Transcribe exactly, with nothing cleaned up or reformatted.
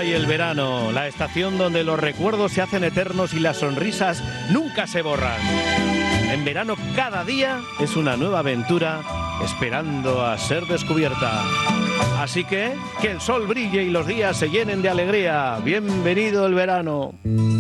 Ay, el verano, la estación donde los recuerdos se hacen eternos y las sonrisas nunca se borran. En verano cada día es una nueva aventura esperando a ser descubierta. Así que, que el sol brille y los días se llenen de alegría. Bienvenido el verano.